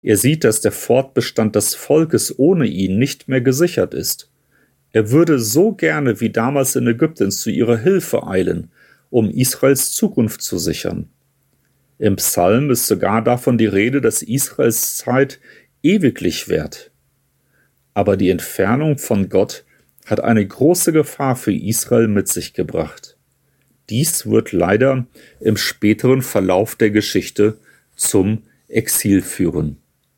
Er sieht, dass der Fortbestand des Volkes ohne ihn nicht mehr gesichert ist. Er würde so gerne wie damals in Ägypten zu ihrer Hilfe eilen, um Israels Zukunft zu sichern. Im Psalm ist sogar davon die Rede, dass Israels Zeit ewiglich währt. Aber die Entfernung von Gott hat eine große Gefahr für Israel mit sich gebracht. Dies wird leider im späteren Verlauf der Geschichte zum Exil führen.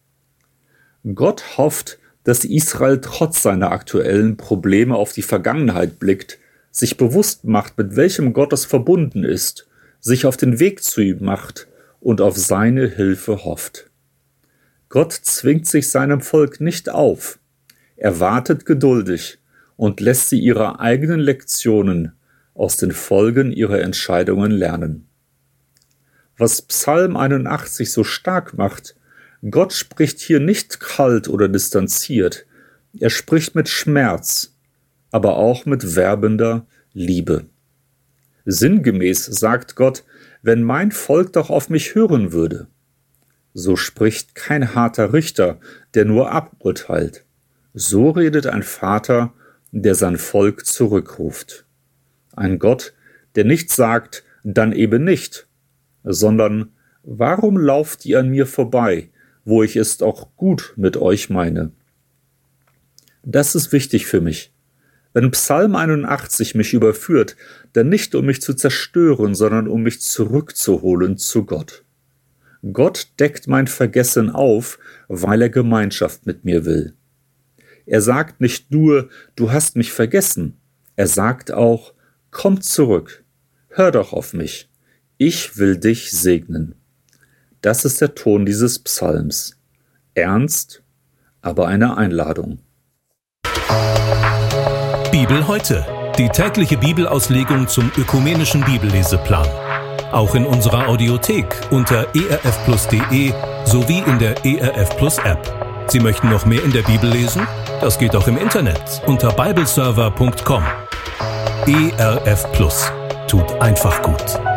Gott hofft, dass Israel trotz seiner aktuellen Probleme auf die Vergangenheit blickt, sich bewusst macht, mit welchem Gott es verbunden ist, sich auf den Weg zu ihm macht und auf seine Hilfe hofft. Gott zwingt sich seinem Volk nicht auf. Er wartet geduldig und lässt sie ihre eigenen Lektionen aus den Folgen ihrer Entscheidungen lernen. Was Psalm 81 so stark macht: Gott spricht hier nicht kalt oder distanziert. Er spricht mit Schmerz, aber auch mit werbender Liebe. Sinngemäß sagt Gott: Wenn mein Volk doch auf mich hören würde. So spricht kein harter Richter, der nur aburteilt. So redet ein Vater, der sein Volk zurückruft. Ein Gott, der nicht sagt, dann eben nicht, sondern: Warum lauft ihr an mir vorbei, wo ich es auch gut mit euch meine? Das ist wichtig für mich. Wenn Psalm 81 mich überführt, dann nicht um mich zu zerstören, sondern um mich zurückzuholen zu Gott. Gott deckt mein Vergessen auf, weil er Gemeinschaft mit mir will. Er sagt nicht nur, du hast mich vergessen. Er sagt auch, komm zurück, hör doch auf mich. Ich will dich segnen. Das ist der Ton dieses Psalms. Ernst, aber eine Einladung. Bibel heute. Die tägliche Bibelauslegung zum ökumenischen Bibelleseplan. Auch in unserer Audiothek unter erfplus.de sowie in der ERF Plus App. Sie möchten noch mehr in der Bibel lesen? Das geht auch im Internet unter bibleserver.com. ERF Plus. Tut einfach gut.